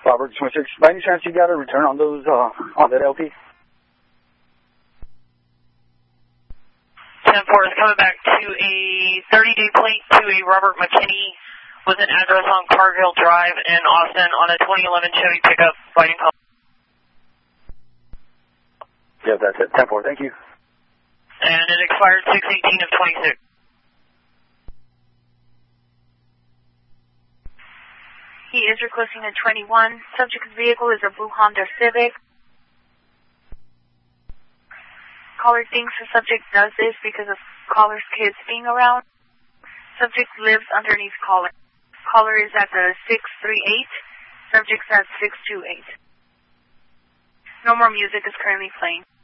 Robert 26. By any chance you got a return on those, on that LP? 10-4 is coming back to a 30-day plate to a Robert McKinney with an address on Cargill Drive in Austin on a 2011 Chevy pickup fighting call. Yeah, that's it. 10-4, thank you. And it expired 6/18 of 26. He is requesting a 21. Subject's vehicle is a blue Honda Civic. Caller thinks the subject does this because of caller's kids being around. Subject lives underneath caller. Caller is at the 638. Subject's at 628. No more music is currently playing.